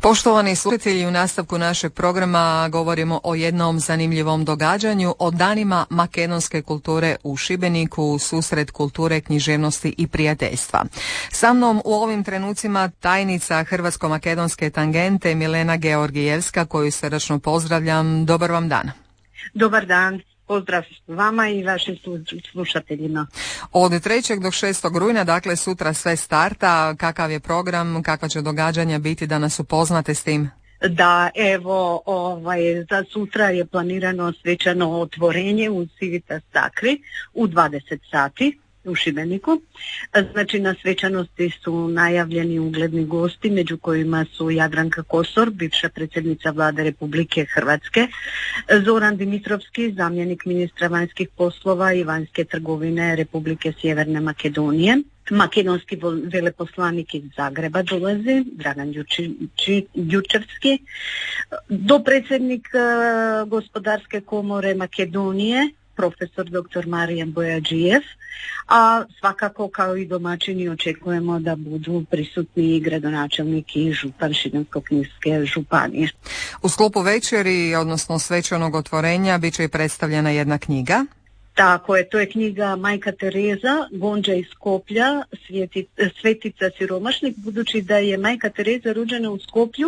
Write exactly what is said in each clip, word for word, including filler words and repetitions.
Poštovani slušatelji, u nastavku našeg programa govorimo o jednom zanimljivom događanju, o danima makedonske kulture u Šibeniku, susret kulture, književnosti i prijateljstva. Sa mnom u ovim trenucima tajnica Hrvatsko-makedonske tangente Milena Georgijevska, koju srdačno pozdravljam. Dobar vam dan. Dobar dan. Pozdrav vama i vašim slušateljima. Od trećeg do šestog rujna, dakle sutra sve starta. Kakav je program, kakva će događanja biti, da nas upoznate s tim? Da, evo, ovaj, za sutra je planirano svečano otvorenje u Civitas Sacri u dvadeset sati u Šibeniku. Znači, na svečanosti su najavljeni ugledni gosti, među kojima su Jadranka Kosor, bivša predsjednica Vlade Republike Hrvatske, Zoran Dimitrovski, zamjenik ministra vanjskih poslova i vanjske trgovine Republike Sjeverne Makedonije, makedonski veleposlanik iz Zagreba dolazi, Dragan Đurčevski, dopredsjednik Gospodarske komore Makedonije, profesor doktor Marijan Bojađijev, a svakako kao i domaćini očekujemo da budu prisutni i gradonačelnik i župan Šibensko-kninske županije. U sklopu večeri, odnosno svečanog otvorenja, bit će i predstavljena jedna knjiga. Tako je, to je knjiga Majka Tereza, Gonđa iz Skoplja, svjeti, Svetica siromašnih, budući da je Majka Tereza rođena u Skoplju,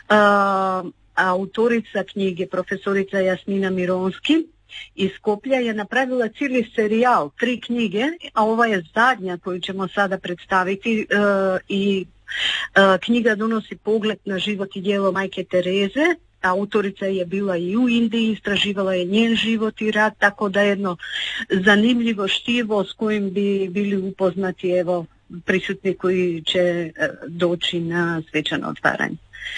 a, autorica knjige, profesorica Jasmina Mironski iz Skoplja, je napravila cijeli serijal, tri knjige, a ova je zadnja koju ćemo sada predstaviti e, i e, knjiga donosi pogled na život i djelo Majke Tereze. Autorica je bila i u Indiji, istraživala je njen život i rad, tako da jedno zanimljivo štivo s kojim bi bili upoznati evo prisutni koji će doći na svečano otvaranje.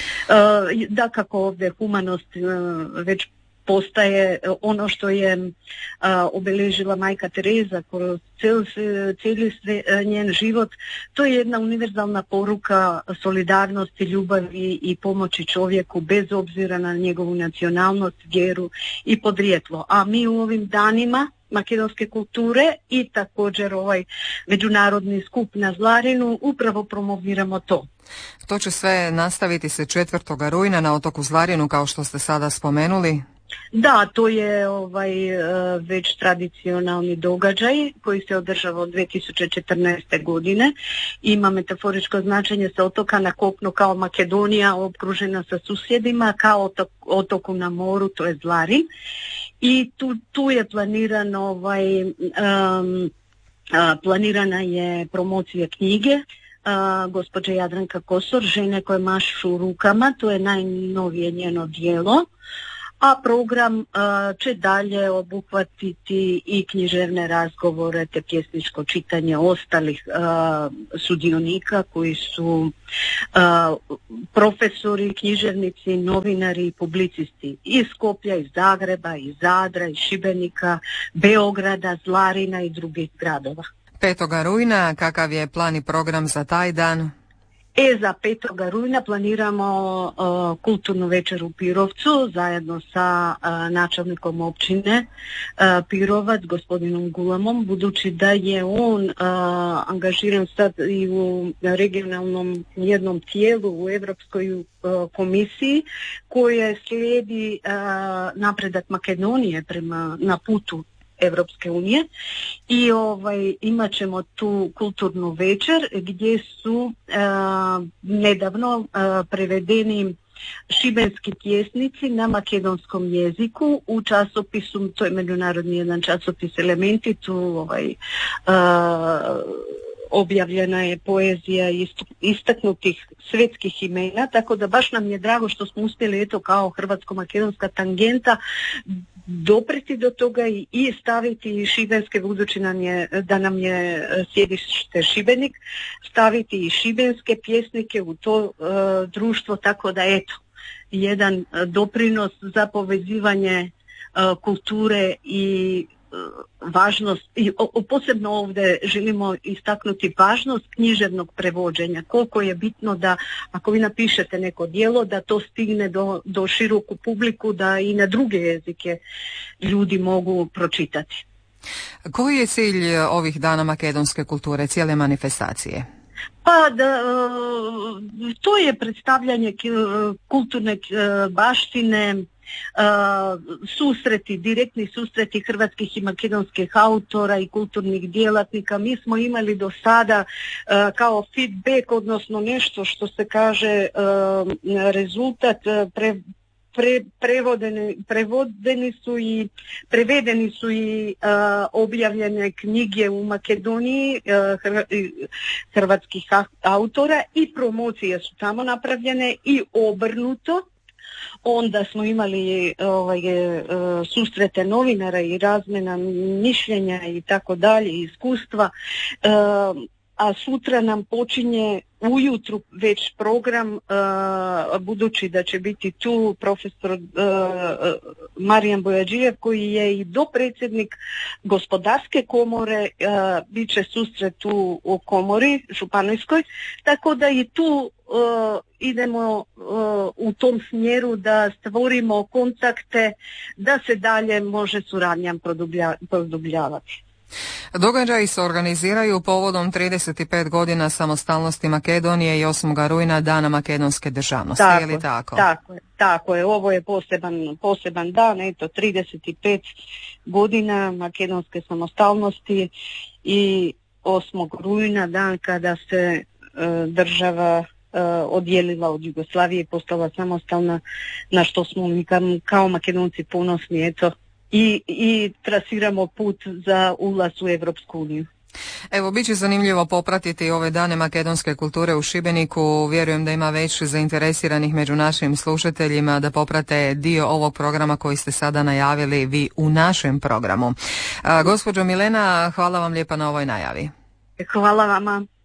E, dakako ovdje humanost e, već postaje ono što je uh, obeležila Majka Tereza kroz cijeli, cijeli njen život. To je jedna univerzalna poruka solidarnosti, ljubavi i pomoći čovjeku bez obzira na njegovu nacionalnost, vjeru i podrijetlo. A mi u ovim danima makedonske kulture i također ovaj međunarodni skup na Zlarinu upravo promoviramo to. To će sve nastaviti se četvrtog rujna na otoku Zlarinu, kao što ste sada spomenuli. Da, to je ovaj već tradicionalni događaj koji se održava od dvije tisuće četrnaeste. godine. Ima metaforičko značenje sa otoka na kopno kao Makedonija okružena sa susjedima, kao otok, otoku na moru, to je Zlarin. I tu, tu je planirano ovaj, um, planirana je promocija knjige Uh, gospođe Jadranka Kosor, Žene koje mašu rukama, to je najnovije njeno djelo, a program uh, će dalje obuhvatiti i književne razgovore te pjesničko čitanje ostalih uh, sudionika koji su uh, profesori, književnici, novinari i publicisti iz Skoplja, iz Zagreba, iz Zadra, iz Šibenika, Beograda, Zlarina i drugih gradova. petog rujna, kakav je plan i program za taj dan? E, za petog rujna planiramo uh, kulturnu večer u Pirovcu zajedno sa uh, načelnikom općine uh, Pirovac, gospodinom Gulamom, budući da je on uh, angažiran sad i u regionalnom jednom tijelu u Europskoj uh, komisiji koje slijedi uh, napredak Makedonije prema na putu Evropske unije i ovaj, imat ćemo tu kulturnu večer gdje su e, nedavno e, prevedeni šibenski pjesnici na makedonskom jeziku u časopisu, to je međunarodni jedan časopis Elementi, tu ovaj, e, objavljena je poezija istaknutih svjetskih imena, tako da baš nam je drago što smo uspjeli eto kao hrvatsko-makedonska tangenta dopreti do toga i, i staviti šibenske, budući nam je, da nam je sjedište Šibenik, staviti i šibenske pjesnike u to uh, društvo, tako da eto, jedan doprinos za povezivanje uh, kulture i važnost, i o, posebno ovdje želimo istaknuti važnost književnog prevođenja, koliko je bitno da ako vi napišete neko djelo da to stigne do, do široku publiku, da i na druge jezike ljudi mogu pročitati. Koji je cilj ovih dana makedonske kulture, cijele manifestacije? Pa da, to je predstavljanje kulturne baštine, susreti, direktni susreti hrvatskih i makedonskih autora i kulturnih djelatnika. Mi smo imali do sada kao feedback, odnosno nešto što se kaže rezultat pre Pre, prevodeni, prevodeni su i prevedeni su i uh, objavljene knjige u Makedoniji uh, hr, hrvatskih autora i promocije su tamo napravljene i obrnuto. Onda smo imali ovaj, uh, susrete novinara i razmjena mišljenja i tako dalje, iskustva. Uh, a sutra nam počinje ujutru već program, uh, budući da će biti tu profesor uh, Marijan Bojađijev koji je i dopredsjednik gospodarske komore, uh, bit će susret tu u komori županijskoj, tako da i tu uh, idemo uh, u tom smjeru da stvorimo kontakte, da se dalje može suradnja produblja, produbljavati. Događaji se organiziraju povodom trideset pet godina samostalnosti Makedonije i osmog rujna Dana makedonske državnosti, tako, je li tako? Tako je, tako je. Ovo je poseban, poseban dan, eto trideset pet godina makedonske samostalnosti i osmog rujna, dan kada se e, država e, odjelila od Jugoslavije i postala samostalna, na što smo mi kao Makedonci ponosni, eto. I, i trasiramo put za ulaz u Europsku uniju. Evo, bit će zanimljivo popratiti ove dane makedonske kulture u Šibeniku. Vjerujem da ima već zainteresiranih među našim slušateljima da poprate dio ovog programa koji ste sada najavili vi u našem programu. A, gospođo Milena, hvala vam lijepa na ovoj najavi. Hvala vama.